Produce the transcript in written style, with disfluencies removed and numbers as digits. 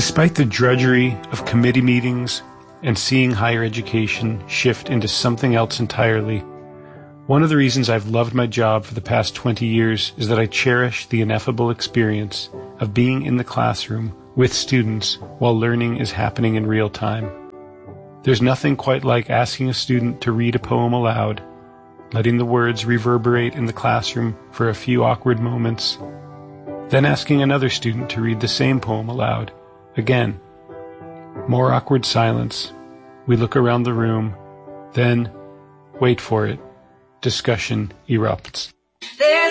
Despite the drudgery of committee meetings and seeing higher education shift into something else entirely, one of the reasons I've loved my job for the past 20 years is that I cherish the ineffable experience of being in the classroom with students while learning is happening in real time. There's nothing quite like asking a student to read a poem aloud, letting the words reverberate in the classroom for a few awkward moments, then asking another student to read the same poem aloud. Again, more awkward silence. We look around the room. Then, wait for it, discussion erupts.